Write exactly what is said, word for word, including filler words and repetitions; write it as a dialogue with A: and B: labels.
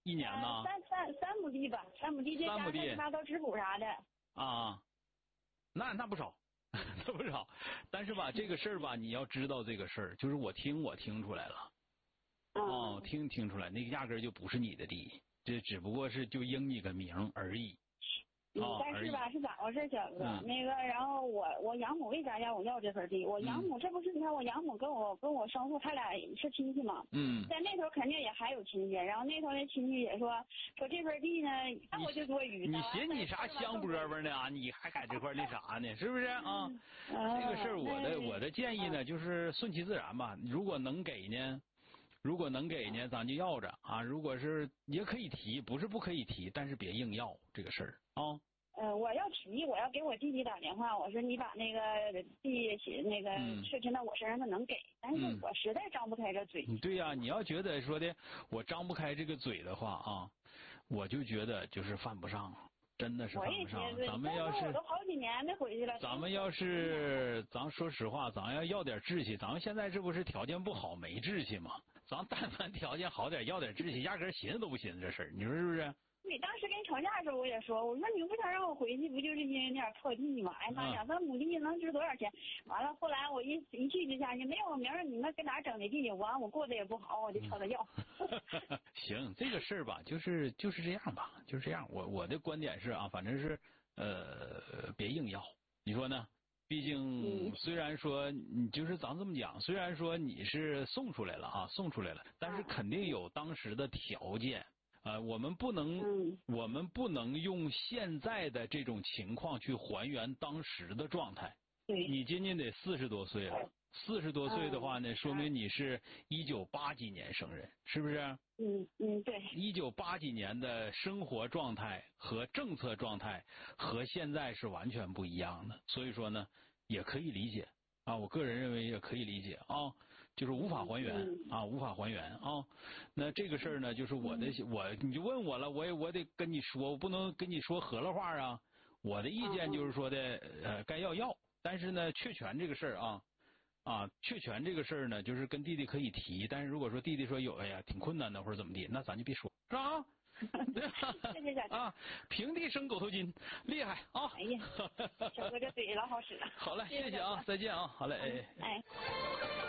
A: 一年呢？
B: 呃、三三三亩地吧，三亩地这加上啥都质补啥的。
A: 啊，那那不少，那不少。但是吧，这个事儿吧，你要知道这个事儿，就是我听我听出来了。哦，听听出来，那个压根儿就不是你的地，这只不过是就应你个名而已。
B: 嗯，但是吧，是咋回事，小哥？
A: 嗯、
B: 那个，然后我我养母为啥要我要这份地？我养母、嗯、这不是你看我养母跟我跟我生父他俩是亲戚嘛？
A: 嗯，
B: 在那头肯定也还有亲戚，然后那头的亲戚也说说这份地呢，那我就多余。
A: 你寻你啥香饽饽呢？你还在这块那啥呢？是不是啊？嗯、这个事儿我的我的建议呢，就是顺其自然吧。如果能给呢？如果能给呢，咱就要着啊！如果是也可以提，不是不可以提，但是别硬要这个事儿啊。
B: 呃，我要提，我要给我弟弟打电话，我说你把那个地写那个确实到我身上，他能给，但是我实在张不开这嘴。
A: 嗯、对呀、啊，你要觉得说的我张不开这个嘴的话啊，我就觉得就是犯不上。真的是犯不上，咱们要是
B: 我都好几年没回去了。
A: 咱们要是，咱说实话，咱要要点志气。咱们现在这不是条件不好，没志气吗？咱但凡条件好点，要点志气，压根寻思都不寻思这事儿，你说是不是？
B: 你当时跟你吵架的时候，我也说，我说你不想让我回去，不就是因为那点破地吗？哎妈，两三亩地能值多少钱？完了，后来我一一气之下，你没有名儿，你们跟哪整的地？完，我过得也不好，我就朝他要。
A: 行，这个事儿吧，就是就是这样吧，就是这样。我我的观点是啊，反正是呃，别硬要，你说呢？毕竟虽然说你就是咱这么讲，虽然说你是送出来了啊，送出来了，但是肯定有当时的条件。呃，我们不能，嗯、我们不能用现在的这种情况去还原当时的状态。
B: 对，
A: 你今年得四十多岁了，四十多岁的话呢，嗯、说明你是一九八几年生人，是不是？
B: 嗯嗯，对。
A: 一九八几年的生活状态和政策状态和现在是完全不一样的，所以说呢，也可以理解。啊，我个人认为也可以理解啊，就是无法还原啊，无法还原啊。那这个事儿呢，就是我的我你就问我了，我也我得跟你说，我不能跟你说合了话啊。我的意见就是说的，呃，该要要，但是呢，确权这个事儿啊啊，确权这个事儿呢，就是跟弟弟可以提，但是如果说弟弟说有哎呀挺困难的或者怎么地，那咱就别说，是吧？
B: 谢谢小哥
A: 啊，平地生狗头金，厉害啊！
B: 哎呀，小哥这嘴老好使了。
A: 好嘞，谢谢啊，再见啊，好嘞，哎
B: 哎。